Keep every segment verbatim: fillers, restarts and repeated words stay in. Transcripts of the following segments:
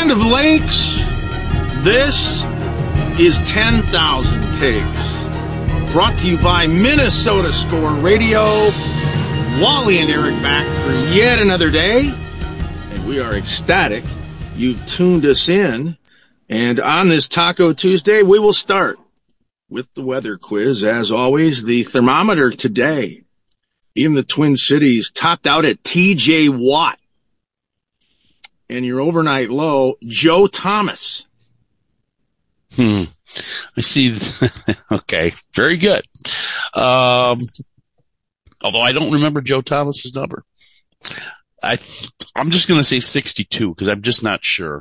land of lakes, this is ten thousand Takes. Brought to you by Minnesota Score Radio. Wally and Eric back for yet another day. And we are ecstatic you've tuned us in. And on this Taco Tuesday, we will start with the weather quiz. As always, the thermometer today in the Twin Cities topped out at T J Watt. And your overnight low, Joe Thomas. Hmm. I see. Okay. Very good. Um, although I don't remember Joe Thomas's number. I, th- I'm just going to say sixty-two because I'm just not sure.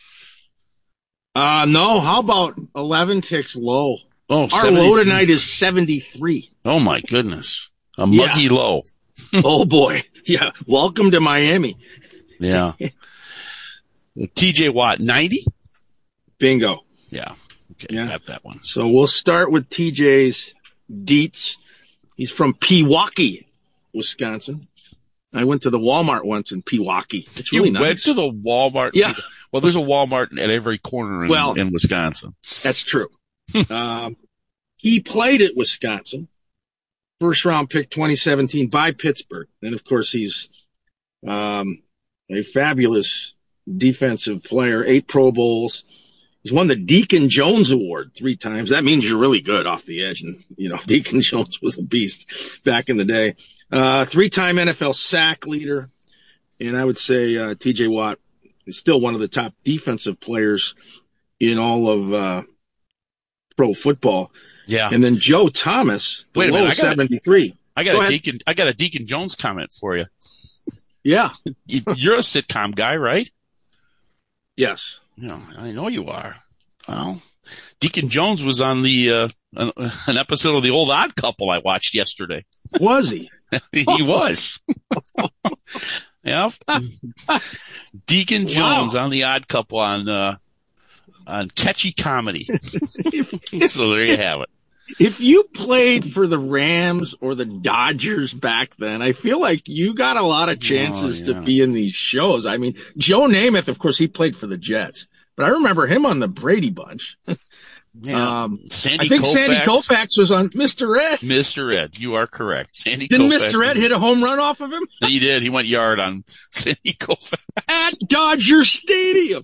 Uh, no. How about eleven ticks low? Oh, our seventy-three. Low tonight is seventy-three. Oh my goodness. A muggy Yeah. low. Oh boy. Yeah. Welcome to Miami. Yeah. T J Watt, ninety? Bingo. Yeah. Okay. Yeah. Got that one. So we'll start with T J's deets. He's from Pewaukee, Wisconsin. I went to the Walmart once in Pewaukee. It's really you nice. went to the Walmart? Yeah. Well, there's a Walmart at every corner in, Well, in Wisconsin. That's true. um, he played at Wisconsin. First round pick twenty seventeen by Pittsburgh. And of course, he's um, a fabulous defensive player, eight Pro Bowls. He's won the Deacon Jones Award three times. That means you're really good off the edge. And, you know, Deacon Jones was a beast back in the day. Uh, three-time N F L sack leader. And I would say uh, T J Watt is still one of the top defensive players in all of uh, pro football. Yeah. And then Joe Thomas, the Wait a low minute, I got seventy-three. I got Go a ahead. Deacon. I got a Deacon Jones comment for you. Yeah. You- You're a sitcom guy, right? Yes. Yeah, I know you are. Well, Deacon Jones was on the uh, an, an episode of The Old Odd Couple I watched yesterday. Was he? He was. Yeah. Deacon Jones Wow. on The Odd Couple on uh, on Catchy Comedy. So there you have it. If you played for the Rams or the Dodgers back then, I feel like you got a lot of chances Oh, yeah. to be in these shows. I mean, Joe Namath, of course, he played for the Jets, but I remember him on the Brady Bunch. Yeah. Um, Sandy I think Koufax. Sandy Koufax was on Mister Ed. Mister Ed, you are correct. Sandy Didn't Koufax. Mister Ed hit a home run off of him He did. He went yard on Sandy Koufax. at Dodger Stadium?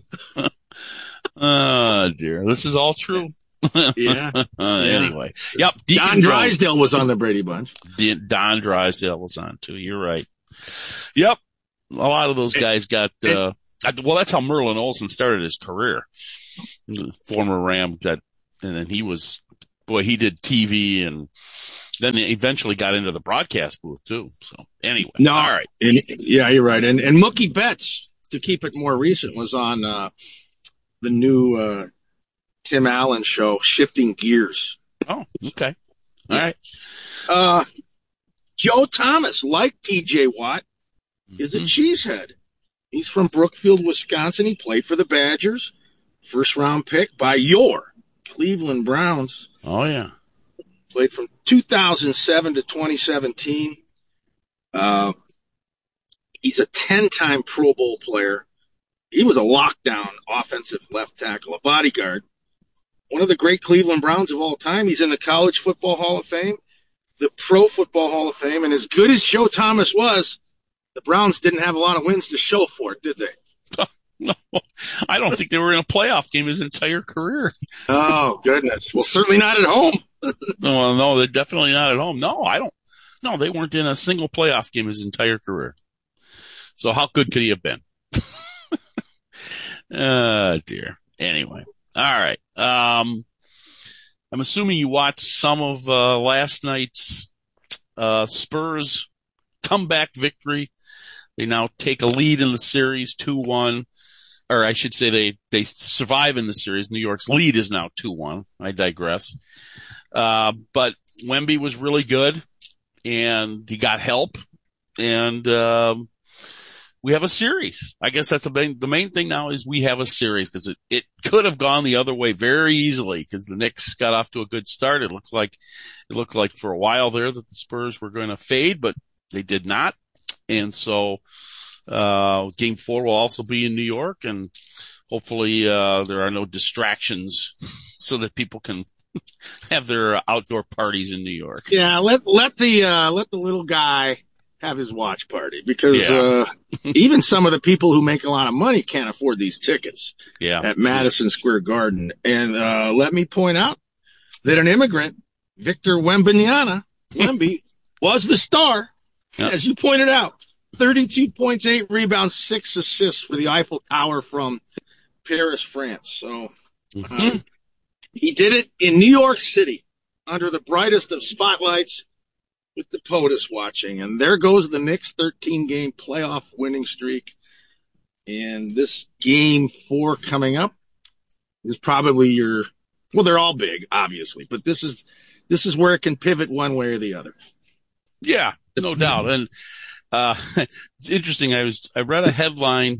Oh, dear. This is all true. Yeah. Uh, Anyway. Yep. Deacon Don Jones. Drysdale was on the Brady Bunch. D- Don Drysdale was on too. You're right. Yep. A lot of those guys got, uh, got- well, that's how Merlin Olsen started his career. Former Ram that, and then he was, boy, he did T V and then he eventually got into the broadcast booth too. So anyway. No, All right. And, yeah, you're right. And and Mookie Betts, to keep it more recent, was on uh, the new uh, Tim Allen show, Shifting Gears. Oh, okay. All right. Uh, Joe Thomas, like T J Watt, is a Mhm. cheesehead. He's from Brookfield, Wisconsin. He played for the Badgers. First round pick by your Cleveland Browns. Oh, yeah. Played from two thousand seven to twenty seventeen. Uh, he's a ten-time Pro Bowl player. He was a lockdown offensive left tackle, a bodyguard. One of the great Cleveland Browns of all time. He's in the College Football Hall of Fame, the Pro Football Hall of Fame. And as good as Joe Thomas was, the Browns didn't have a lot of wins to show for it, did they? No, I don't think they were in a playoff game his entire career. Oh, goodness. Well, certainly not at home. Well, no, they're definitely not at home. No, I don't. No, they weren't in a single playoff game his entire career. So how good could he have been? Oh, dear. Anyway. All right. Um, I'm assuming you watched some of uh, last night's uh, Spurs comeback victory. They now take a lead in the series, two one. Or I should say they, they survive in the series. New York's lead is now two one. I digress. Uh, but Wemby was really good, and he got help, and um, we have a series. I guess that's the main, the main thing now is we have a series because it, it could have gone the other way very easily because the Knicks got off to a good start. It looks like it looked like for a while there that the Spurs were going to fade, but they did not. And so uh game four will also be in New York, and hopefully, uh, there are no distractions so that people can have their outdoor parties in New York. Yeah, let let the uh, let the little guy have his watch party, because Yeah. uh, even some of the people who make a lot of money can't afford these tickets Yeah. at Madison Square Garden. And uh, let me point out that an immigrant, Victor Wembanyama, Wemby, was the star, Yep. as you pointed out. thirty-two points, eight rebounds, six assists for the Eiffel Tower from Paris, France. So Mm-hmm. um, he did it in New York City under the brightest of spotlights with the POTUS watching. And there goes the Knicks' thirteen-game playoff winning streak. And this game four coming up is probably your – well, they're all big, obviously. But this is this is where it can pivot one way or the other. Yeah, no doubt. And uh, it's interesting. I was I read a headline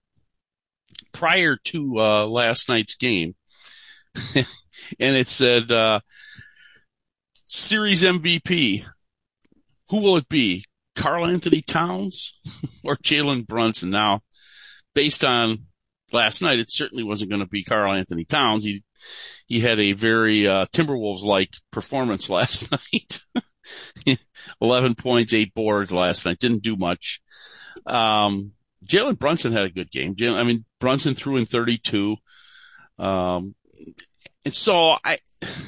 prior to uh, last night's game, and it said uh, Series M V P. Who will it be? Karl Anthony Towns or Jalen Brunson? Now, based on last night, it certainly wasn't going to be Karl Anthony Towns. He he had a very uh, Timberwolves-like performance last night. eleven points, eight boards last night. Didn't do much. Um, Jalen Brunson had a good game. Jalen, I mean, Brunson threw in thirty-two. Um, and so I,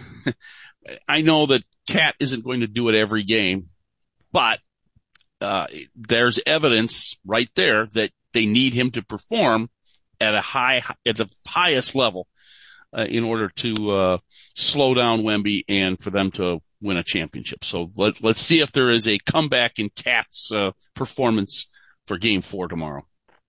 I know that Cat isn't going to do it every game, but, uh, there's evidence right there that they need him to perform at a high, at the highest level, uh, in order to, uh, slow down Wemby and for them to win a championship. So let, let's see if there is a comeback in Cat's, uh, performance for game four tomorrow.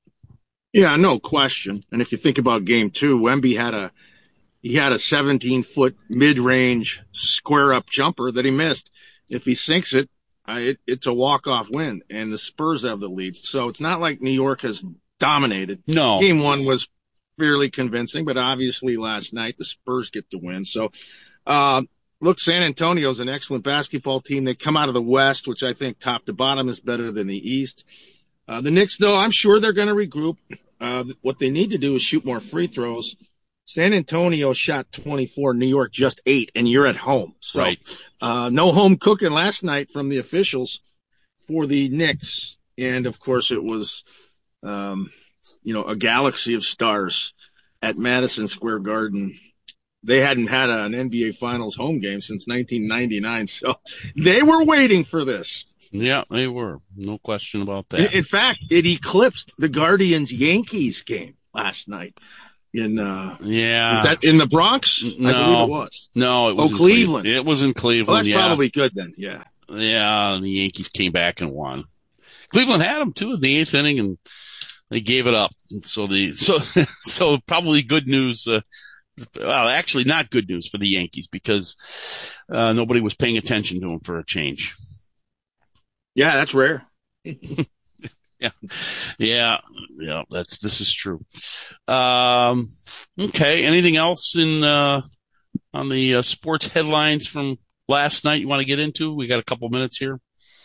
Yeah, no question. And if you think about game two, Wemby had a he had a seventeen-foot mid-range square-up jumper that he missed. If he sinks it, uh, it it's a walk-off win, and the Spurs have the lead. So it's not like New York has dominated. No. Game one was fairly convincing, but obviously last night the Spurs get the win. So, uh, look, San Antonio's an excellent basketball team. They come out of the West, which I think top to bottom is better than the East. Uh, the Knicks, though, I'm sure they're going to regroup. Uh, what they need to do is shoot more free throws. San Antonio shot twenty-four, New York just eight, and you're at home. So, Right. uh, no home cooking last night from the officials for the Knicks. And, of course, it was, um, you know, a galaxy of stars at Madison Square Garden. They hadn't had an N B A Finals home game since nineteen ninety-nine, so they were waiting for this. Yeah, they were. No question about that. In, in fact, it eclipsed the Guardians-Yankees game last night. In uh, yeah, was that in the Bronx? No. I believe it was. No, it was Oh, in Cleveland. It was in Cleveland. Well, that's yeah. probably good then. Yeah. Yeah, the Yankees came back and won. Cleveland had them too in the eighth inning, and they gave it up. So the so so probably good news. Uh, well, actually, not good news for the Yankees because uh, nobody was paying attention to them for a change. Yeah, that's rare. Yeah, yeah, yeah. That's this is true. Um, okay. Anything else in uh, on the uh, sports headlines from last night you want to get into? We got a couple minutes here.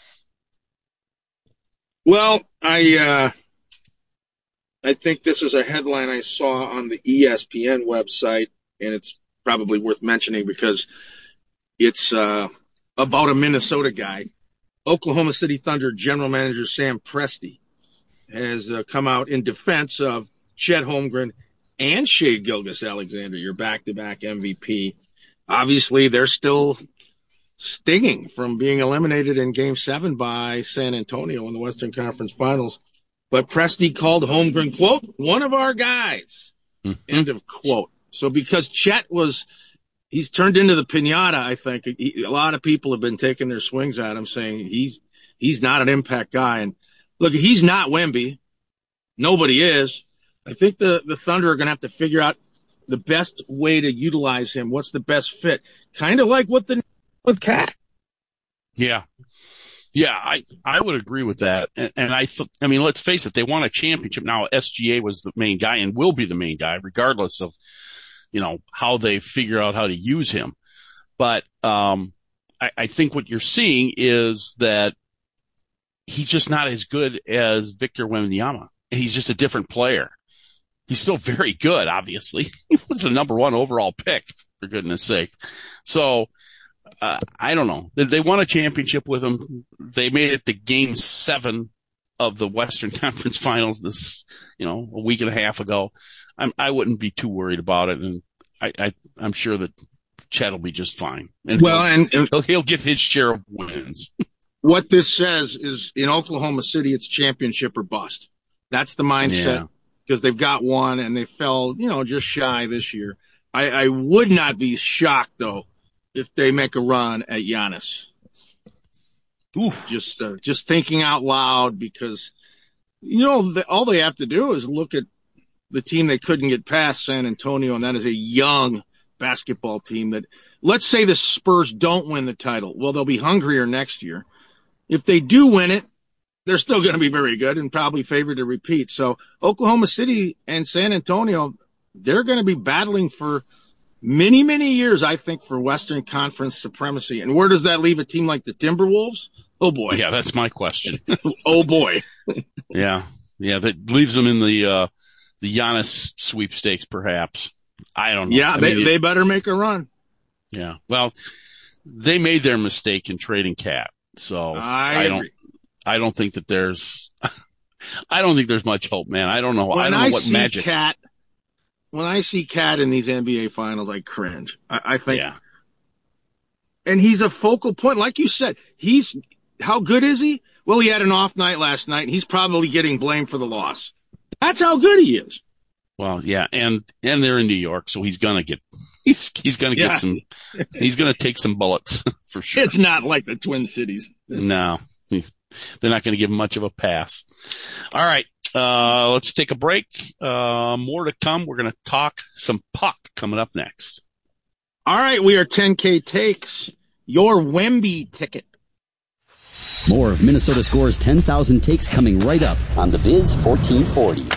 Well, I uh, I think this is a headline I saw on the E S P N website, and it's probably worth mentioning because it's uh, about a Minnesota guy. Oklahoma City Thunder general manager Sam Presti has uh, come out in defense of Chet Holmgren and Shai Gilgeous-Alexander, your back-to-back M V P. Obviously, they're still stinging from being eliminated in Game seven by San Antonio in the Western Conference Finals. But Presti called Holmgren, quote, one of our guys, mm-hmm. end of quote. So because Chet was – he's turned into the piñata, I think. He, a lot of people have been taking their swings at him, saying he's he's not an impact guy. And look, he's not Wemby. Nobody is. I think the, the Thunder are going to have to figure out the best way to utilize him. What's the best fit? Kind of like what the with Cat. Yeah. Yeah, I, I would agree with that. And, and I th- I mean, let's face it, they won a championship. Now, S G A was the main guy and will be the main guy, regardless of, you know, how they figure out how to use him. But, um, I, I think what you're seeing is that he's just not as good as Victor Wembanyama. He's just a different player. he's still very good, obviously. He was the number one overall pick, for goodness sake. So, uh, I don't know. They, they won a championship with him. They made it to game seven of the Western Conference Finals this, you know, a week and a half ago. I'm, I wouldn't be too worried about it. And I, I, I'm sure that Chet will be just fine. And well, he'll, and, and he'll, he'll get his share of wins. What this says is in Oklahoma City, it's championship or bust. That's the mindset because yeah. they've got one and they fell, you know, just shy this year. I, I would not be shocked, though, if they make a run at Giannis. Oof. Just, uh, just thinking out loud because, you know, the, all they have to do is look at the team they couldn't get past, San Antonio, and that is a young basketball team that, let's say the Spurs don't win the title. Well, they'll be hungrier next year. If they do win it, they're still going to be very good and probably favored to repeat. So Oklahoma City and San Antonio, they're going to be battling for many, many years, I think, for Western Conference supremacy. And where does that leave a team like the Timberwolves? Oh, boy. Yeah, that's my question. Oh, boy. yeah. Yeah, that leaves them in the uh, the Giannis sweepstakes, perhaps. I don't know. Yeah, I they, mean, they better make a run. Yeah. Well, they made their mistake in trading Cat. So I, I don't, I don't think that there's, I don't think there's much hope, man. I don't know. When I don't know I what see magic. Cat, when I see Cat in these N B A finals, I cringe. I, I think, yeah. And he's a focal point. Like you said, he's, how good is he? Well, he had an off night last night and he's probably getting blamed for the loss. That's how good he is. Well, yeah. And, and they're in New York. So he's going to get, he's, he's going to yeah. get some, he's going to take some bullets for sure. It's not like the Twin Cities. No, they're not going to give him much of a pass. All right. Uh, let's take a break. Uh, more to come. We're going to talk some puck coming up next. All right. We are ten K takes. Your Wemby ticket. More of Minnesota Score's ten thousand takes coming right up on the Biz fourteen forty.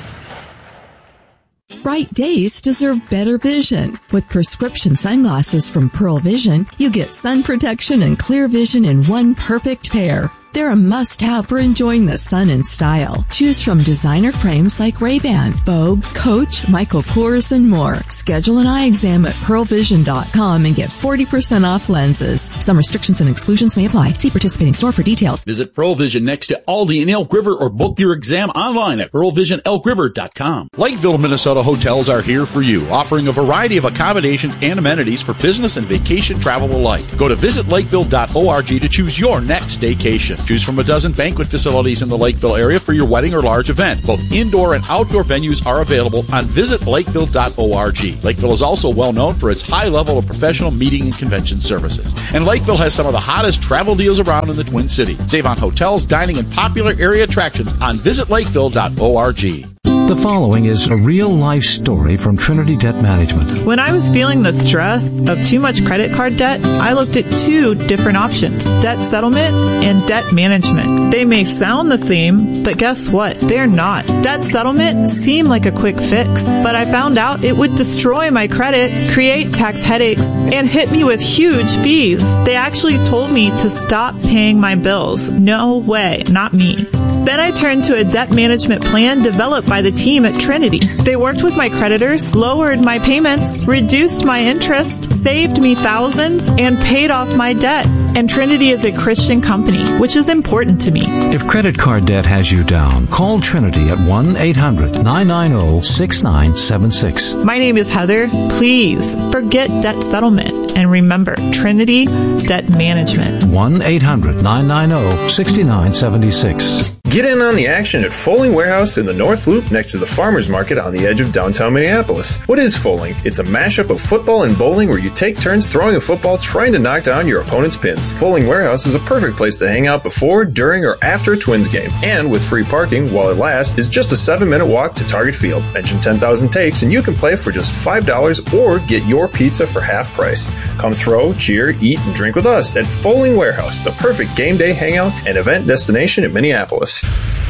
Bright days deserve better vision. With prescription sunglasses from Pearl Vision, you get sun protection and clear vision in one perfect pair. They're a must-have for enjoying the sun in style. Choose from designer frames like Ray-Ban, Vogue, Coach, Michael Kors, and more. Schedule an eye exam at pearl vision dot com and get forty percent off lenses. Some restrictions and exclusions may apply. See participating store for details. Visit Pearl Vision next to Aldi in Elk River or book your exam online at pearl vision elk river dot com. Lakeville, Minnesota hotels are here for you, offering a variety of accommodations and amenities for business and vacation travel alike. Go to visit lakeville dot org to choose your next staycation. Choose from a dozen banquet facilities in the Lakeville area for your wedding or large event. Both indoor and outdoor venues are available on visit lakeville dot org. Lakeville is also well known for its high level of professional meeting and convention services. And Lakeville has some of the hottest travel deals around in the Twin Cities. Save on hotels, dining, and popular area attractions on visit lakeville dot org. The following is a real-life story from Trinity Debt Management. When I was feeling the stress of too much credit card debt, I looked at two different options, debt settlement and debt management. They may sound the same, but guess what? They're not. Debt settlement seemed like a quick fix, but I found out it would destroy my credit, create tax headaches, and hit me with huge fees. They actually told me to stop paying my bills. No way, not me. Then I turned to a debt management plan developed by the team at Trinity. They worked with my creditors, lowered my payments, reduced my interest, saved me thousands, and paid off my debt. And Trinity is a Christian company, which is important to me. If credit card debt has you down, call Trinity at one eight hundred nine nine zero six nine seven six. My name is Heather. Please forget debt settlement and remember Trinity Debt Management. one eight hundred nine nine zero six nine seven six. Get in on the action at Foaling Warehouse in the North Loop next to the Farmers Market on the edge of downtown Minneapolis. What is Foaling? It's a mashup of football and bowling where you take turns throwing a football trying to knock down your opponent's pins. Foaling Warehouse is a perfect place to hang out before, during, or after a Twins game. And with free parking while it lasts, is just a seven minute walk to Target Field. Mention ten thousand takes and you can play for just five dollars or get your pizza for half price. Come throw, cheer, eat, and drink with us at Foaling Warehouse, the perfect game day hangout and event destination in Minneapolis.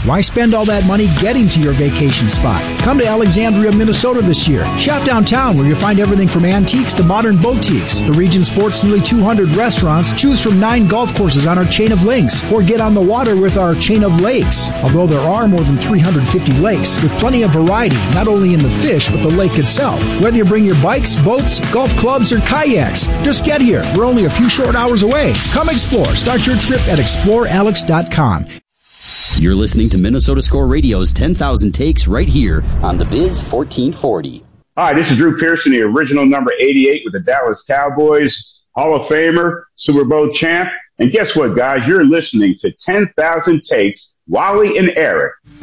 Why spend all that money getting to your vacation spot? Come to Alexandria, Minnesota this year. Shop downtown where you'll find everything from antiques to modern boutiques. The region sports nearly two hundred restaurants. Choose from nine golf courses on our chain of links, or get on the water with our chain of lakes. Although there are more than three hundred fifty lakes, with plenty of variety, not only in the fish, but the lake itself. Whether you bring your bikes, boats, golf clubs, or kayaks, just get here. We're only a few short hours away. Come explore. Start your trip at explore alex dot com. You're listening to Minnesota Score Radio's ten thousand Takes right here on the Biz fourteen forty. Hi, this is Drew Pearson, the original number eighty-eight with the Dallas Cowboys, Hall of Famer, Super Bowl champ. And guess what, guys? You're listening to ten thousand Takes, Wally and Eric.